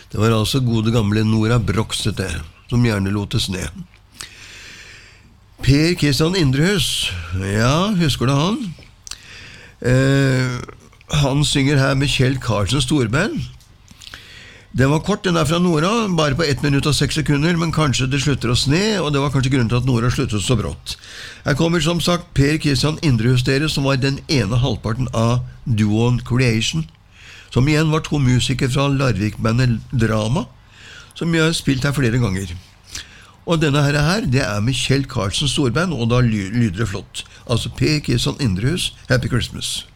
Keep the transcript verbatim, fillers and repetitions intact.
Det var altså gode gamle Nora Brokstete, som gjerne låtes ned. Per Kristian Indrehus, ja, husker du han? Eh, han synger her med Kjell Karlsens storband. Den var kort, den er fra Nora, bare på ett minutt og seks sekunder, men kanskje det slutter oss ned, og det var kanskje grunnen til at Nora sluttet så brått. Her kommer som sagt Per Kristian Indrehus dere, som var den ene halvparten av duoen Creation, som igjen var to musikere fra Larvik-bandet Drama, som jeg har spilt her flere ganger. Og denne her, her det er med Kjell Karlsens storband, og da lyder det flott. Altså Per Kristian Indrehus, Happy Christmas.